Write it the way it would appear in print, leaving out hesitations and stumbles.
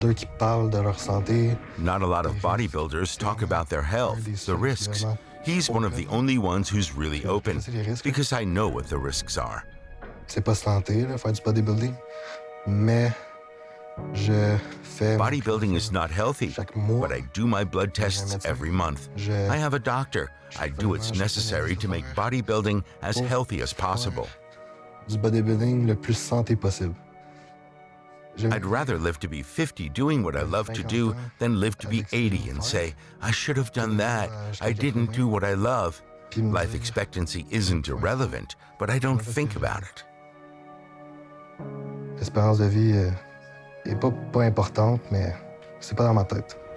Ceux qui parlent de leur santé, Not a lot of bodybuilders talk about their health, the risks. He's one of the only ones who's really open, because I know what the risks are. c'est pas santé, là, faire du bodybuilding, mais je fais Bodybuilding is not healthy, chaque mois. but I do my blood tests every month. I have a doctor. I do what's necessary to make bodybuilding as healthy as possible. Du bodybuilding le plus santé possible. I'd rather live to be 50 doing what I love to do than live to be 80 and say, I should have done that. I didn't do what I love. Life expectancy isn't irrelevant, but I don't think about it. L'espérance de vie est pas importante, mais c'est pas dans ma tête.